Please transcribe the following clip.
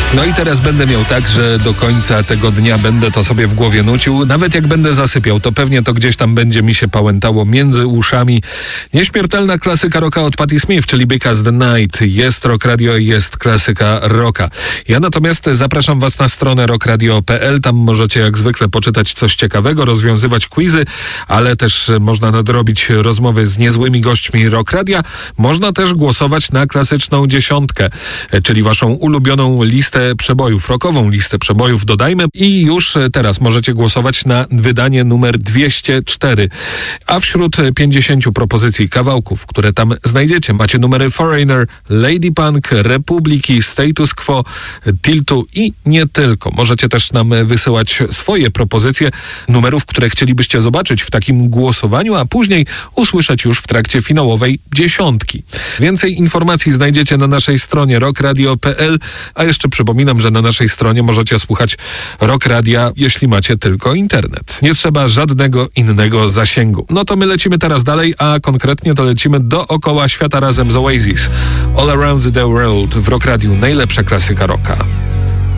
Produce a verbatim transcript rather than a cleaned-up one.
No i teraz będę miał tak, że do końca tego dnia będę to sobie w głowie nucił. Nawet jak będę zasypiał, to pewnie to gdzieś tam będzie mi się pałętało między uszami. Nieśmiertelna klasyka rocka od Patti Smith, czyli Because the Night. Jest Rock Radio i jest klasyka rocka. Ja natomiast zapraszam Was na stronę rock radio kropka p l. Tam możecie jak zwykle poczytać coś ciekawego, rozwiązywać quizy, ale też można nadrobić rozmowy z niezłymi gośćmi Rock Radia. Można też głosować na klasyczną dziesiątkę, czyli Waszą ulubioną listę przebojów, rockową listę przebojów dodajmy i już teraz możecie głosować na wydanie numer dwieście cztery. A wśród pięćdziesięciu propozycji kawałków, które tam znajdziecie, macie numery Foreigner, Lady Punk, Republiki, Status Quo, Tiltu i nie tylko. Możecie też nam wysyłać swoje propozycje numerów, które chcielibyście zobaczyć w takim głosowaniu, a później usłyszeć już w trakcie finałowej dziesiątki. Więcej informacji znajdziecie na naszej stronie rock radio kropka p l, a jeszcze przypominam, że na naszej stronie możecie słuchać Rock Radia, jeśli macie tylko internet. Nie trzeba żadnego innego zasięgu. No to my lecimy teraz dalej, a konkretnie to lecimy dookoła świata razem z Oasis. All Around the World w Rock Radiu, najlepsza klasyka rocka.